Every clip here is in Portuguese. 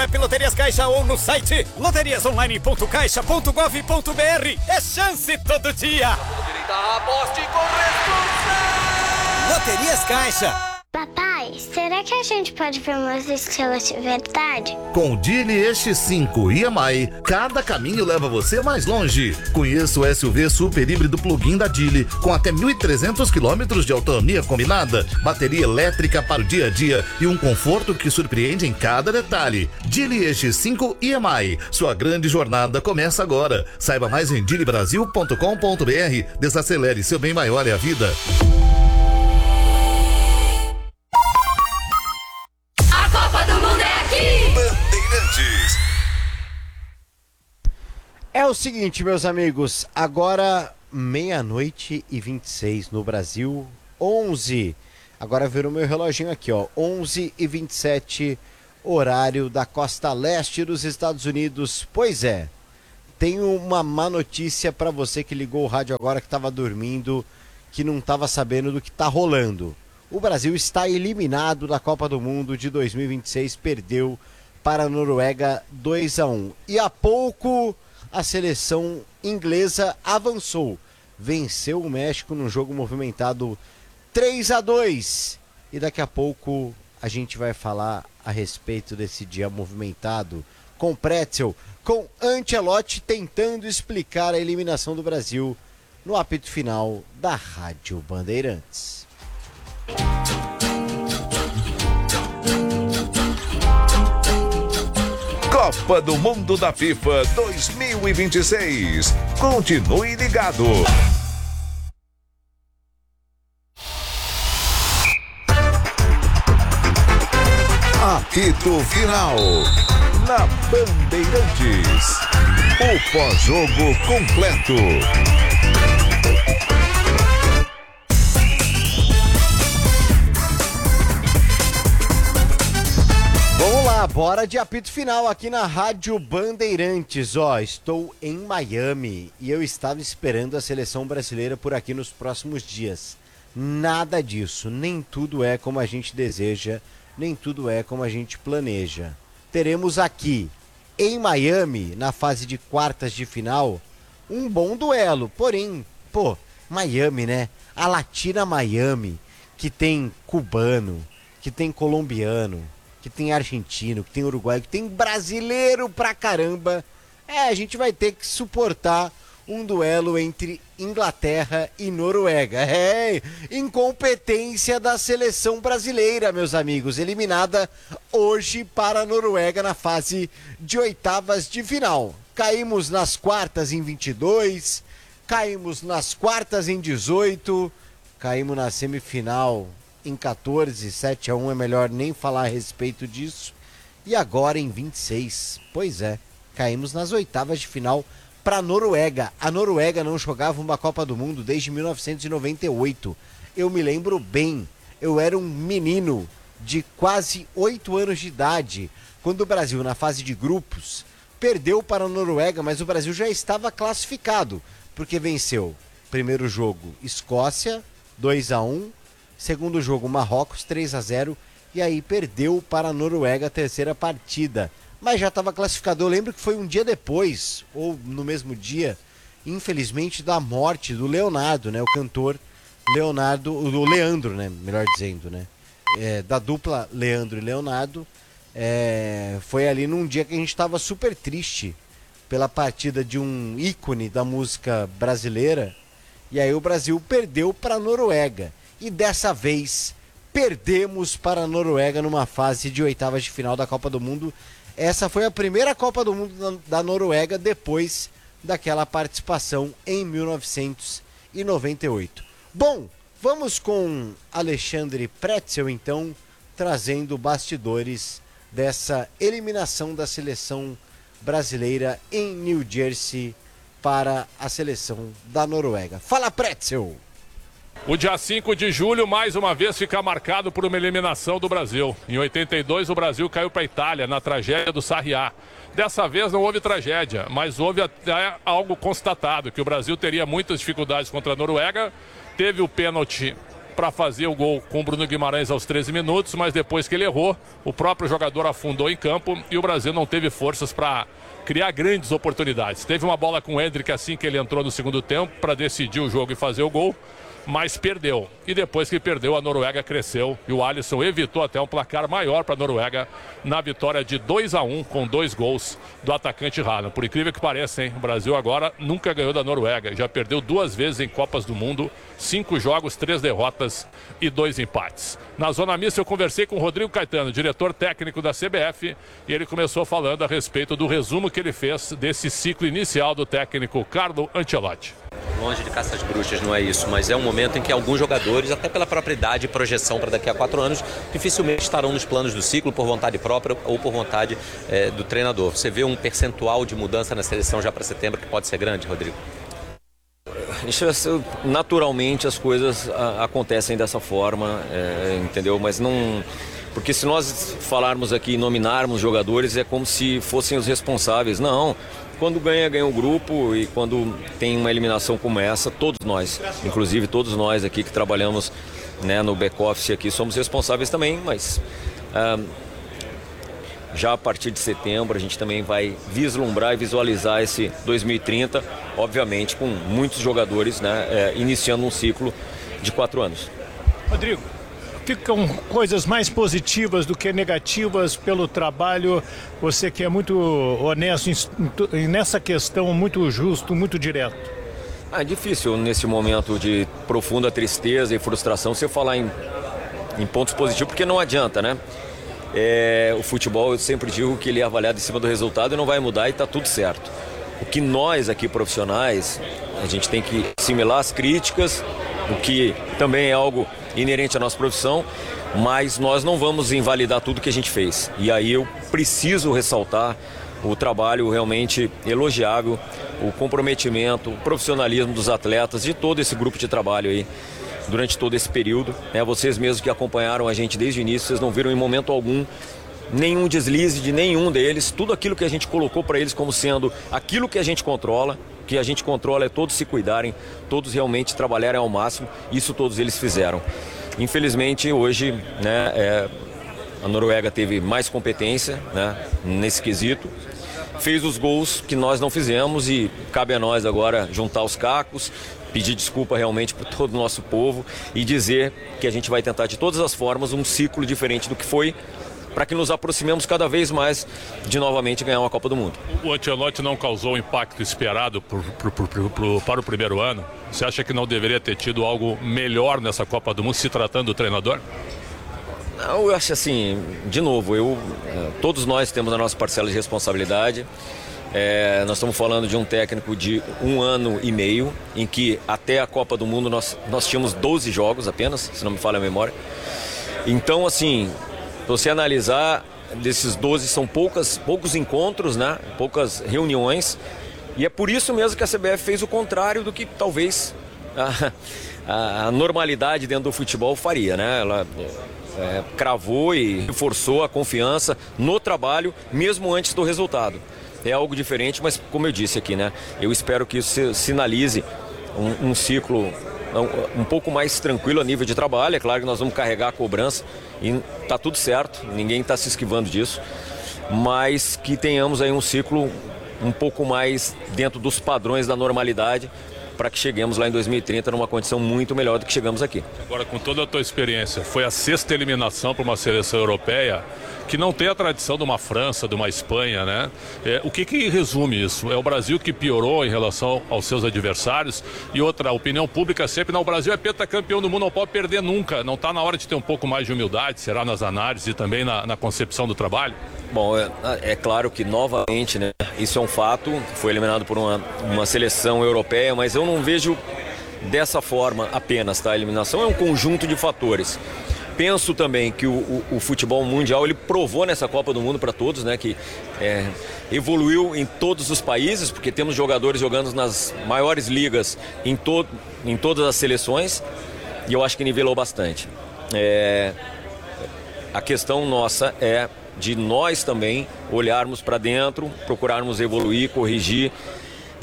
app Loterias Caixa ou no site loteriasonline.caixa.gov.br. É chance todo dia. Aposte com responsabilidade. Loterias Caixa. Papai, será que a gente pode ver umas estrelas de verdade? Com o Geely X5 EMI, cada caminho leva você mais longe. Conheça o SUV super híbrido plug-in da Geely, com até 1.300 km de autonomia combinada, bateria elétrica para o dia a dia e um conforto que surpreende em cada detalhe. Geely X5 EMI, sua grande jornada começa agora. Saiba mais em geelybrasil.com.br. Desacelere, seu bem maior é a vida. É o seguinte, meus amigos, agora 00:26 no Brasil, 11. Agora virou meu reloginho aqui, ó, 11:27, horário da costa leste dos Estados Unidos. Pois é, tenho uma má notícia para você que ligou o rádio agora, que estava dormindo, que não estava sabendo do que está rolando. O Brasil está eliminado da Copa do Mundo de 2026, perdeu para a Noruega 2-1. E há pouco a seleção inglesa avançou, venceu o México num jogo movimentado 3-2. E daqui a pouco a gente vai falar a respeito desse dia movimentado com Pretzel, com Ancelotti tentando explicar a eliminação do Brasil no apito final da Rádio Bandeirantes. Copa do Mundo da FIFA 2026. Continue ligado. Apito final na Bandeirantes. O pós-jogo completo. Vamos lá, bora de apito final aqui na Rádio Bandeirantes. Ó, estou em Miami e eu estava esperando a seleção brasileira por aqui nos próximos dias. Nada disso, nem tudo é como a gente deseja, nem tudo é como a gente planeja. Teremos aqui, em Miami, na fase de quartas de final, um bom duelo. Porém, Miami, né? A Latina Miami, que tem cubano, que tem colombiano, que tem argentino, que tem uruguaio, que tem brasileiro pra caramba. A gente vai ter que suportar um duelo entre Inglaterra e Noruega. Incompetência da seleção brasileira, meus amigos, eliminada hoje para a Noruega na fase de oitavas de final. Caímos nas quartas em 22, caímos nas quartas em 18, caímos na semifinal em 14, 7-1, é melhor nem falar a respeito disso. E agora em 26, pois é, caímos nas oitavas de final para a Noruega. A Noruega não jogava uma Copa do Mundo desde 1998. Eu me lembro bem, eu era um menino de quase 8 anos de idade, quando o Brasil, na fase de grupos, perdeu para a Noruega, mas o Brasil já estava classificado, porque venceu primeiro jogo Escócia, 2-1, segundo jogo Marrocos, 3-0, e aí perdeu para a Noruega a terceira partida. Mas já estava classificado. Eu lembro que foi um dia depois, ou no mesmo dia, infelizmente, da morte do Leonardo, né? O cantor Leonardo, o Leandro, né? Melhor dizendo, né? Da dupla Leandro e Leonardo. Foi ali num dia que a gente estava super triste pela partida de um ícone da música brasileira. E aí o Brasil perdeu para a Noruega. E dessa vez perdemos para a Noruega numa fase de oitavas de final da Copa do Mundo. Essa foi a primeira Copa do Mundo da Noruega depois daquela participação em 1998. Bom, vamos com Alexandre Pretzel, então, trazendo bastidores dessa eliminação da seleção brasileira em New Jersey para a seleção da Noruega. Fala, Pretzel! O dia 5 de julho, mais uma vez, fica marcado por uma eliminação do Brasil. Em 82, o Brasil caiu para a Itália, na tragédia do Sarriá. Dessa vez não houve tragédia, mas houve até algo constatado, que o Brasil teria muitas dificuldades contra a Noruega. Teve o pênalti para fazer o gol com o Bruno Guimarães aos 13 minutos, mas depois que ele errou, o próprio jogador afundou em campo e o Brasil não teve forças para criar grandes oportunidades. Teve uma bola com o Endrick assim que ele entrou no segundo tempo para decidir o jogo e fazer o gol, mas perdeu. E depois que perdeu, a Noruega cresceu e o Alisson evitou até um placar maior para a Noruega na vitória de 2-1 com 2 gols do atacante Haaland. Por incrível que pareça, hein? O Brasil agora nunca ganhou da Noruega. Já perdeu 2 vezes em Copas do Mundo, 5 jogos, 3 derrotas e 2 empates. Na zona mista eu conversei com o Rodrigo Caetano, diretor técnico da CBF, e ele começou falando a respeito do resumo que ele fez desse ciclo inicial do técnico Carlo Ancelotti. Longe de caça às bruxas, não é isso, mas é um momento em que alguns jogadores, até pela própria idade e projeção para daqui a 4 anos, dificilmente estarão nos planos do ciclo por vontade própria ou por vontade do treinador. Você vê um percentual de mudança na seleção já para setembro que pode ser grande, Rodrigo? Naturalmente as coisas acontecem dessa forma, entendeu? Mas não... Porque se nós falarmos aqui e nominarmos jogadores, é como se fossem os responsáveis. Não. Quando ganha o grupo, e quando tem uma eliminação como essa, todos nós, inclusive todos nós aqui que trabalhamos, né, no back-office aqui, somos responsáveis também, mas já a partir de setembro a gente também vai vislumbrar e visualizar esse 2030, obviamente com muitos jogadores, né, iniciando um ciclo de 4 anos. Rodrigo, ficam coisas mais positivas do que negativas pelo trabalho, você que é muito honesto nessa questão, muito justo, muito direto. É difícil nesse momento de profunda tristeza e frustração você falar em pontos positivos, porque não adianta, né? O futebol, eu sempre digo que ele é avaliado em cima do resultado e não vai mudar e está tudo certo. O que nós aqui profissionais, a gente tem que assimilar as críticas, o que também é algo inerente à nossa profissão, mas nós não vamos invalidar tudo que a gente fez. E aí eu preciso ressaltar o trabalho realmente elogiável, o comprometimento, o profissionalismo dos atletas, de todo esse grupo de trabalho aí, durante todo esse período. Vocês mesmos que acompanharam a gente desde o início, vocês não viram em momento algum nenhum deslize de nenhum deles. Tudo aquilo que a gente colocou para eles como sendo aquilo que a gente controla, é todos se cuidarem, todos realmente trabalharem ao máximo. Isso todos eles fizeram. Infelizmente hoje, né, a Noruega teve mais competência, né, nesse quesito, fez os gols que nós não fizemos e cabe a nós agora juntar os cacos, pedir desculpa realmente para todo o nosso povo e dizer que a gente vai tentar de todas as formas um ciclo diferente do que foi, para que nos aproximemos cada vez mais de novamente ganhar uma Copa do Mundo. O Ancelotti não causou o impacto esperado para o primeiro ano? Você acha que não deveria ter tido algo melhor nessa Copa do Mundo, se tratando do treinador? Não, eu acho assim, de novo, todos nós temos a nossa parcela de responsabilidade. Nós estamos falando de um técnico de 1 ano e meio, em que até a Copa do Mundo nós tínhamos 12 jogos apenas, se não me falha a memória. Então, assim, se você analisar, desses 12 são poucos encontros, né? Poucas reuniões, e é por isso mesmo que a CBF fez o contrário do que talvez a normalidade dentro do futebol faria, né? Ela cravou e reforçou a confiança no trabalho, mesmo antes do resultado. É algo diferente, mas como eu disse aqui, né? Eu espero que isso sinalize um ciclo um pouco mais tranquilo a nível de trabalho. É claro que nós vamos carregar a cobrança e tá tudo certo, ninguém está se esquivando disso, mas que tenhamos aí um ciclo um pouco mais dentro dos padrões da normalidade, para que cheguemos lá em 2030 numa condição muito melhor do que chegamos aqui. Agora, com toda a tua experiência, foi a 6ª eliminação para uma seleção europeia que não tem a tradição de uma França, de uma Espanha, né? O que resume isso? É o Brasil que piorou em relação aos seus adversários? E outra, a opinião pública sempre, não, o Brasil é pentacampeão do mundo, não pode perder nunca. Não está na hora de ter um pouco mais de humildade, será nas análises e também na concepção do trabalho? Bom, é claro que novamente, né, isso é um fato, foi eliminado por uma seleção europeia, mas eu não vejo dessa forma apenas, tá? A eliminação é um conjunto de fatores. Penso também que o futebol mundial, ele provou nessa Copa do Mundo para todos, né, que evoluiu em todos os países, porque temos jogadores jogando nas maiores ligas em todas as seleções, e eu acho que nivelou bastante. A questão nossa é de nós também olharmos para dentro, procurarmos evoluir, corrigir,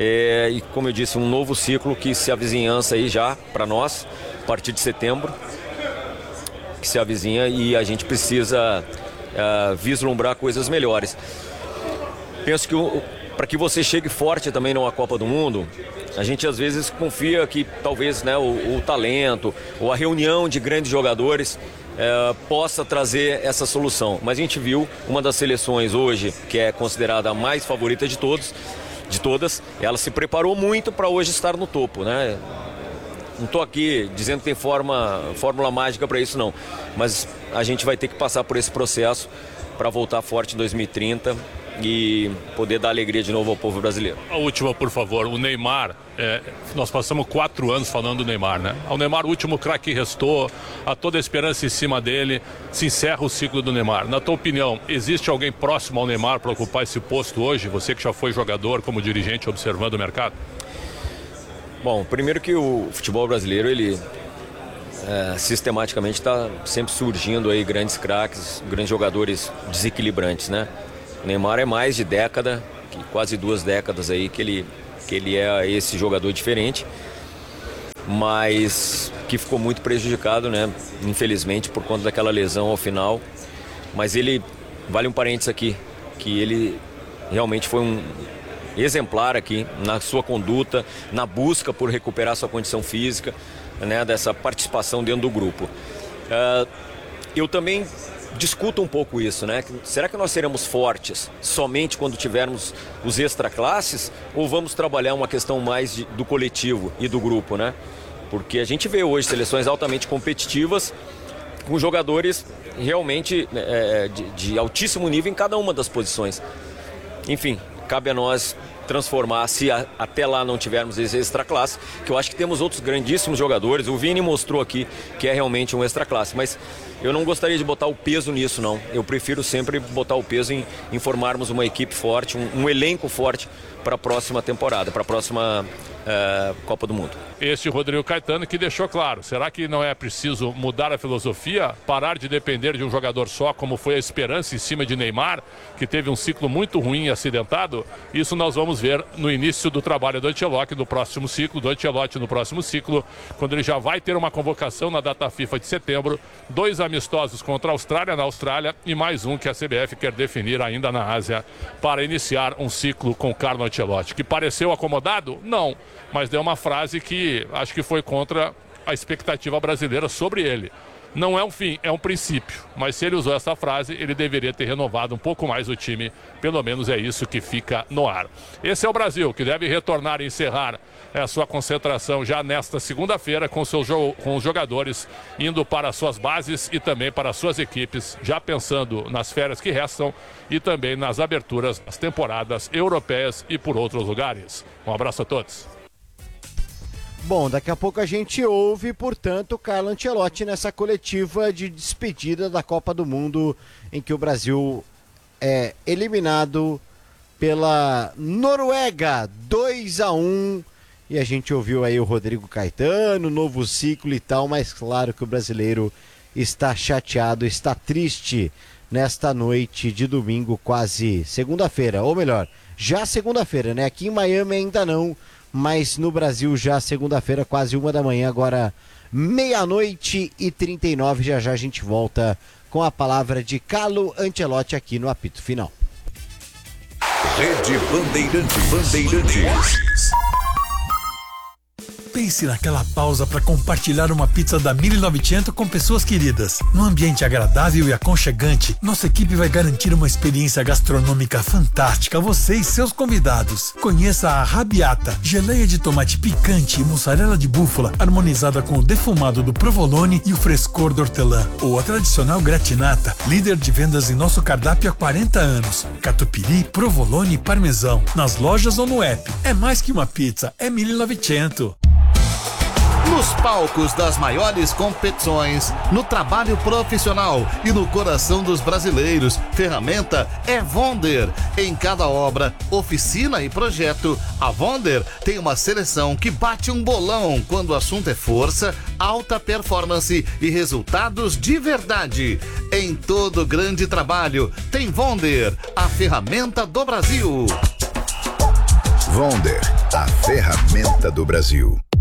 e como eu disse, um novo ciclo que se avizinhança aí já para nós, a partir de setembro, que se avizinha e a gente precisa vislumbrar coisas melhores. Penso que para que você chegue forte também numa Copa do Mundo, a gente às vezes confia que talvez, né, o talento ou a reunião de grandes jogadores possa trazer essa solução. Mas a gente viu uma das seleções hoje, que é considerada a mais favorita de todas, ela se preparou muito para hoje estar no topo, né? Não estou aqui dizendo que tem fórmula mágica para isso, não. Mas a gente vai ter que passar por esse processo para voltar forte em 2030 e poder dar alegria de novo ao povo brasileiro. A última, por favor, o Neymar. Nós passamos 4 anos falando do Neymar, né? O Neymar, o último craque que restou, há toda a esperança em cima dele, se encerra o ciclo do Neymar. Na tua opinião, existe alguém próximo ao Neymar para ocupar esse posto hoje? Você que já foi jogador, como dirigente, observando o mercado? Bom, primeiro que o futebol brasileiro, ele sistematicamente está sempre surgindo aí grandes craques, grandes jogadores desequilibrantes, né? O Neymar é mais de década, quase 2 décadas aí que ele é esse jogador diferente, mas que ficou muito prejudicado, né? Infelizmente, por conta daquela lesão ao final. Mas ele, vale um parênteses aqui, que ele realmente foi um exemplar aqui na sua conduta, na busca por recuperar sua condição física, né, dessa participação dentro do grupo. Eu também discuto um pouco isso, né? Será que nós seremos fortes somente quando tivermos os extraclasses ou vamos trabalhar uma questão mais do coletivo e do grupo, né? Porque a gente vê hoje seleções altamente competitivas com jogadores realmente de altíssimo nível em cada uma das posições. Enfim, cabe a nós transformar, se até lá não tivermos esse extraclasse, que eu acho que temos outros grandíssimos jogadores. O Vini mostrou aqui que é realmente um extraclasse, mas eu não gostaria de botar o peso nisso, não. Eu prefiro sempre botar o peso em formarmos uma equipe forte, um elenco forte para a próxima temporada, para a próxima Copa do Mundo. Este Rodrigo Caetano que deixou claro, será que não é preciso mudar a filosofia, parar de depender de um jogador só, como foi a esperança em cima de Neymar, que teve um ciclo muito ruim e acidentado? Isso nós vamos ver no início do trabalho do Ancelotti no próximo ciclo, quando ele já vai ter uma convocação na data FIFA de setembro, 2 amistosos contra a Austrália na Austrália e mais um que a CBF quer definir ainda na Ásia para iniciar um ciclo com Carlo Ancelotti, que pareceu acomodado? Não, mas deu uma frase que acho que foi contra a expectativa brasileira sobre ele. Não é um fim, é um princípio. Mas se ele usou essa frase, ele deveria ter renovado um pouco mais o time. Pelo menos é isso que fica no ar. Esse é o Brasil, que deve retornar e encerrar a sua concentração já nesta segunda-feira com os jogadores indo para as suas bases e também para as suas equipes, já pensando nas férias que restam e também nas aberturas das temporadas europeias e por outros lugares. Um abraço a todos. Bom, daqui a pouco a gente ouve, portanto, Carlo Ancelotti nessa coletiva de despedida da Copa do Mundo, em que o Brasil é eliminado pela Noruega, 2-1. E a gente ouviu aí o Rodrigo Caetano, novo ciclo e tal, mas claro que o brasileiro está chateado, está triste nesta noite de domingo, quase segunda-feira, ou melhor, já segunda-feira, né? Aqui em Miami ainda não, mas no Brasil já segunda-feira, quase 1 da manhã, agora 00:39. Já já a gente volta com a palavra de Carlo Ancelotti aqui no apito final. Rede Bandeirantes. Pense naquela pausa para compartilhar uma pizza da 1900 com pessoas queridas. Num ambiente agradável e aconchegante, nossa equipe vai garantir uma experiência gastronômica fantástica a você e seus convidados. Conheça a Arrabbiata, geleia de tomate picante e mussarela de búfala, harmonizada com o defumado do provolone e o frescor do hortelã. Ou a tradicional gratinata, líder de vendas em nosso cardápio há 40 anos. Catupiry, provolone e parmesão. Nas lojas ou no app. É mais que uma pizza, é 1900. Nos palcos das maiores competições, no trabalho profissional e no coração dos brasileiros, ferramenta é Wonder. Em cada obra, oficina e projeto, a Wonder tem uma seleção que bate um bolão quando o assunto é força, alta performance e resultados de verdade. Em todo grande trabalho, tem Wonder, a ferramenta do Brasil. Wonder, a ferramenta do Brasil.